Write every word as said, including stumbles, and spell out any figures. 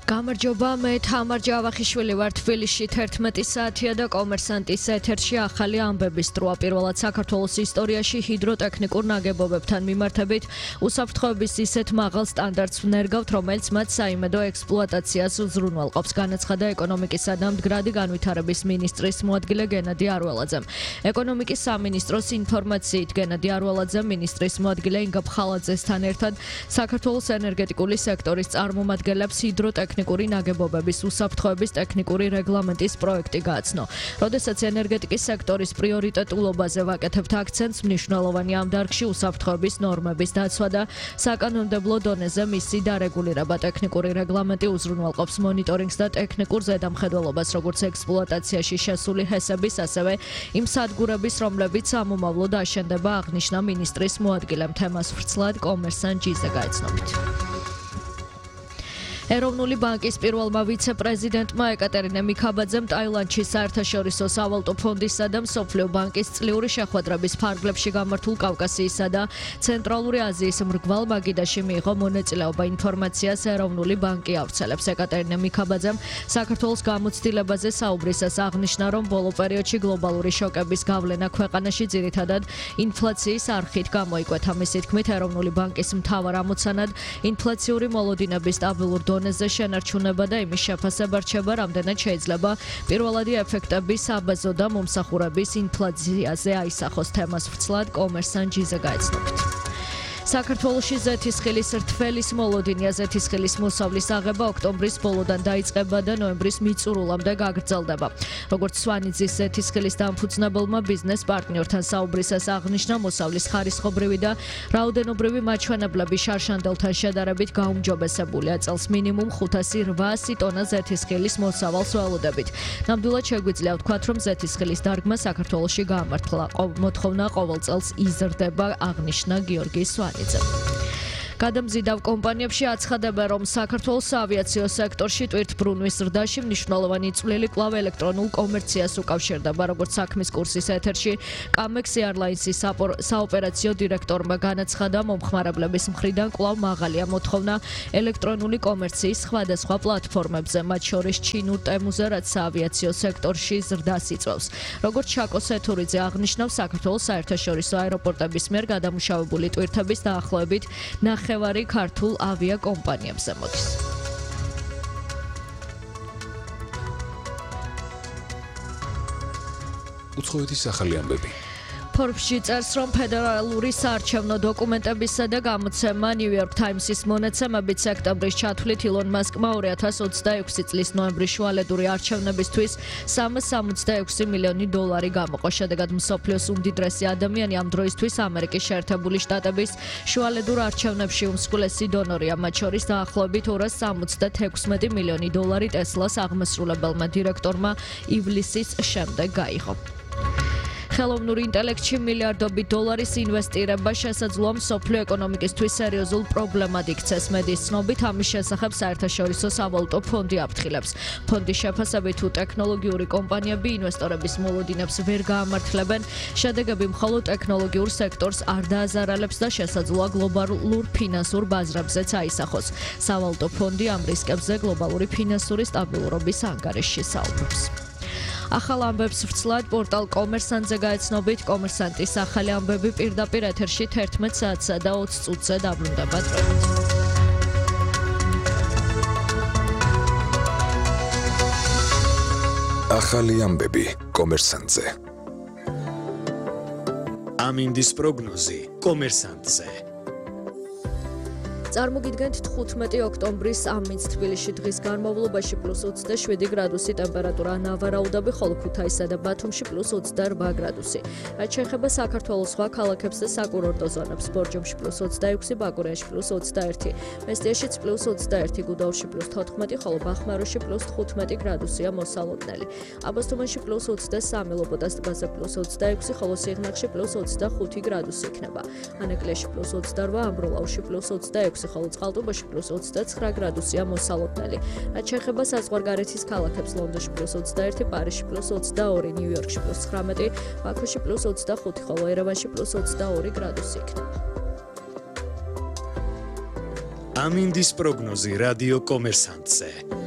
გამარჯობა, მე თამარ ჯავახიშვილი ვარ თბილისში თერთმეტი საათია და კომერსანტის ეთერში ახალი ამბების დროა. პირველად საქართველოს ისტორიაში ჰიდროტექნიკურ ნაგებობებთან მიმართებით უსაფრთხოების ისეთ მაღალ სტანდარტს ვნერგავთ, რომელიც მათ საიმედო ექსპლუატაციას უზრუნველყოფს, განაცხადა ეკონომიკისა და მდგრადი განვითარების მინისტრის მოადგილე გენადი არველაძემ. ეკონომიკის სამინისტროს ინფორმაციით გენადი არველაძემ მინისტრის მოადგილე ინგა ფხალაძესთან ერთად საქართველოს ენერგეტიკული სექტორის წარმომადგენლებს ჰიდროტექნიკურ ტექნიკური ნაგებობების უსაფრთხოების ტექნიკური რეგლამენტის პროექტი გააცნო. როდესაც ენერგეტიკის სექტორის პრიორიტეტულობაზე ვაკეთებთ აქცენტს, მნიშვნელოვანი ამ დარგში უსაფრთხოების ნორმების დაცვა და საკანონმდებლო დონეზე მისი დარეგულირება. ტექნიკური რეგლამენტი უზრუნველყოფს მონიტორინგს და ტექნიკურ ზედამხედველობას, როგორც ექსპლუატაციაში შესული ჰესების, ასევე იმ სადგურების, რომლებიც სამომავლოდ აშენდება, აღნიშნა მინისტრის მოადგილემ. თემას ვრცლად კომერსანტ ჯიზე გაეცნობით. ეროვნული ბანკის პირველმა ვიცე-პრეზიდენტმა ეკატერინე მიქაბაძემ ტაილანდში საერთაშორისო სავალუტო ფონდისა და მსოფლიო ბანკის წლიური შეხვედრების ფარგლებში გამართულ კავკასიისა და ცენტრალური აზიის მრგვალ მაგიდაში მიიღო მონაწილეობა. ინფორმაციას ეროვნული ბანკი ავრცელებს. ეკატერინე მიქაბაძემ საქართველოს გამოცდილებაზე საუბრისას აღნიშნა, რომ ბოლო პერიოდში გლობალური შოკების გავლენა ქვეყანაში ძირითადად ინფლაციის არხით გამოიკვეთა. მისი თქმით, ეროვნული ბანკის მთავარ ამოცანად ინფლაციური მოლოდინების სტაბილურ დონეზე შენარჩუნება და იმის შეფასება რჩება, რამდენად შეიძლება პირველადი ეფექტების აბაზო და მომსახურების ინფლაციაზე აისახოს. თემას ვრცლად კომერსანტ ჯიზე გაეცნობით. საქართველოში ზეთისხილის რთველის მოლოდინია. ზეთისხილის მოსავლის აღება ოქტომბრის ბოლოდან დაიწყება და ნოემბრის მიწურულამდე გაგრძელდება. როგორც სვანიძის ზეთისხილის დამფუძნებელმა ბიზნეს პარტნიორთან საუბრისას აღნიშნა, მოსავლის ხარისხობრივი და რაოდენობრივი მაჩვენებლები შარშანდელთან შედარებით გაუმჯობესებულია. წელს მინიმუმ ხუთასი რვაასი ტონა ზეთისხილის მოსავალს ველოდებით. ნამდვილად შეგვიძლია ვთქვათ, რომ ზეთისხილის დარგმა საქართველოში გაამართლა. მოთხოვნა ყოველ წელს იზრდება, აღნიშნა გიორგი სვანი. გადამზიდავ კომპანიებში აცხადებენ, რომ საქართველოს საავიაციო სექტორში ტვირთბრუნვის ზრდაში მნიშვნელოვანი წვლილი კვლავ ელექტრონულ კომერციას უკავშირდება. როგორც საქმის კურსის ეთერში კამექს ეარლაინსის საოპერაციო დირექტორმა განაცხადა, მომხმარებლების მხრიდან კვლავ მაღალია მოთხოვნა ელექტრონული კომერციის სხვადასხვა პლატფორმებზე, მათ შორის ჩინურ ტემუზე, რაც საავიაციო სექტორში ზრდას იწვევს. როგორც ჩაკო სეთურიძე აღნიშნავს, საქართველოს საერთაშორისო აეროპორტების მიერ გადამუშავებული ტვირთების დაახლოებით ნახევარი ქართულ ავიაკომპანიებზე მოდის. უცხოეთის ახალი ამბები. ფორბსში წერს, რომ ფედერალური საარჩევნო დოკუმენტებისა და გამოცემა New York Times-ის მონაცემებით სექტემბრის ჩათვლით ილონ მასკმა ორი ათას ოცდაექვსი წლის ნოემბრის შუალედური არჩევნებისთვის სამას სამოცდაექვსი მილიონი დოლარი გამოყო. შედეგად მსოფლიოს უმდიდრესი ადამიანი ამ დროისთვის ამერიკის შეერთებული შტატების შუალედურ არჩევნებში უმსხვილესი დონორია. მათ შორის დაახლოებით ორას სამოცდათექვსმეტი მილიონი დოლარი ტესლას აღმასრულებელმა დირექტორმა ივლისის შემდეგ გაიღო. ხელოვნური ინტელექტში მილიარდობით დოლარის ინვესტირება შესაძლოა მსოფლიო ეკონომიკისთვის სერიოზულ პრობლემად იქცეს. მედიის ცნობით, ამის შესახებ საერთაშორისო სავალუტო ფონდი აფრთხილებს. ფონდის შეფასებით, თუ ტექნოლოგიური კომპანიები ინვესტორების მოლოდინებს ვერ გაამართლებენ, შედეგები მხოლოდ ტექნოლოგიურ სექტორს არ დააზარალებს და შესაძლოა გლობალურ ფინანსურ ბაზრებზეც აისახოს. სავალუტო ფონდი ამ რისკებზე გლობალური ფინანსური სტაბილურობის ანგარიშში საუბრობს. ახალ ამბებს ვრცლად პორტალ კომერსანტზე გაეცნობით. კომერსანტის ახალი ამბები პირდაპირ ეთერში თერთმეტ საათსა და ოცი წუთზე დაბრუნდება დროებით. ახალი ამბები კომერსანტზე. ამინდის პროგნოზი კომერსანტზე. წარმოგიდგენთ თხუთმეტი ოქტომბრის ამინდს თბილისში დღის განმავლობაში პლუს ოცდაშვიდი გრადუსი ტემპერატურა ნავარაუდები, ხოლო ქუთაისსა და ბათუმში პლუს ოცდარვა გრადუსი. რაც შეეხება საქართველოს სხვა ქალაქებს და საკურორტო ზონებს, ბორჯომში პლუს ოცდაექვსი, ბაკურიაში პლუს ოცდაერთი, მესტიაშიც პლუს ოცდაერთი, გუდაურში პლუს თოთხმეტი, ხოლო ბახმაროში პლუს თხუთმეტი გრადუსია მოსალოდნელი. აბასთუმანში პლუს ოცდასამი, ლობოდას ტბაზე პლუს ოცდაექვსი, ხოლო სიღნაღში პლუს ოცდახუთი გრადუსი იქნება. ანეკლიაში პლუს ოცდარვა, ამბროლაუში პლუს ოცდაექვსი, ხოლო წყალტუბოში პლუს ოცდაცხრა გრადუსია მოსალოდნელი. რაც შეეხება საზღვარგარეთის ქალაქებს, ლონდონში პლუს ოცდაერთი, პარიზში პლუს ოცდაორი, ნიუ-იორკში პლუს ცხრამეტი, ბაქოში პლუს ოცდახუთი, ხოლო ერევანში პლუს ოცდაორი გრადუსი იქნება. ამინდის პროგნოზი რადიო კომერსანტზე.